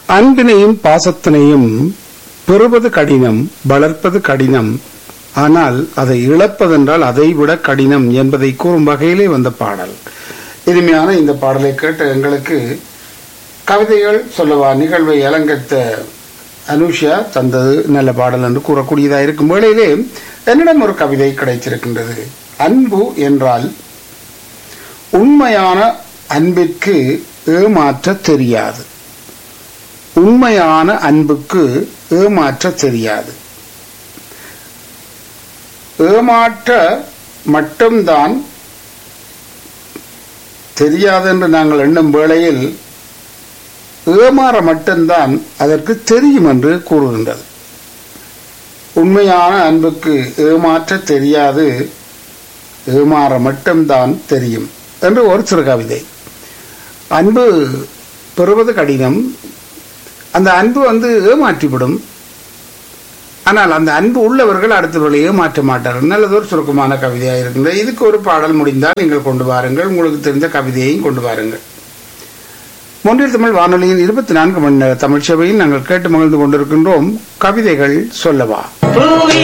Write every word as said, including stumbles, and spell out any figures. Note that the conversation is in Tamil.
அன்பினையும் பாசத்தினையும் பெறுவது கடினம், வளர்ப்பது கடினம். ஆனால் அதை இழப்பதென்றால் அதை விட கடினம் என்பதை கூறும் வகையிலே வந்த பாடல். இனிமையான இந்த பாடலை கேட்ட எங்களுக்கு கவிதைகள் சொல்லவா நிகழ்வை அலங்கரித்த அனுஷா தந்தது நல்ல பாடல் என்று கூறக்கூடியதாக இருக்கும் வேளையிலே என்னிடம் ஒரு கவிதை கிடைத்திருக்கின்றது. அன்பு என்றால் உண்மையான அன்பிற்கு ஏமாற்ற தெரியாது. உண்மையான அன்புக்கு ஏமாற்ற தெரியாது. ஏமாற்ற மட்டும்தான் தெரியாது என்று நாங்கள் எண்ணும் வேளையில் ஏமாற மட்டும்தான் அதற்கு தெரியும் என்று கூறுகின்றது. உண்மையான அன்புக்கு ஏமாற்ற தெரியாது, ஏமாற மட்டும்தான் தெரியும் என்று ஒரு சிறு கவிதை. அன்பு பெறுவது கடினம். அந்த அன்பு வந்து ஏமாற்றிவிடும். ஆனால் அந்த அன்பு உள்ளவர்கள் அடுத்தவர்களை ஏமாற்ற மாட்டார்கள். நல்லதொரு சுருக்கமான கவிதையாக இருக்கின்றது. இதுக்கு ஒரு பாடல் முடிந்தால் நீங்கள் கொண்டு வாருங்கள். உங்களுக்கு தெரிந்த கவிதையையும் கொண்டு வாருங்கள். மொன்றில் தமிழ் வானொலியின் இருபத்தி நான்கு மணி நேர தமிழ் சேவையில் நாங்கள் கேட்டு மகிழ்ந்து கொண்டிருக்கின்றோம். கவிதைகள் சொல்லவா.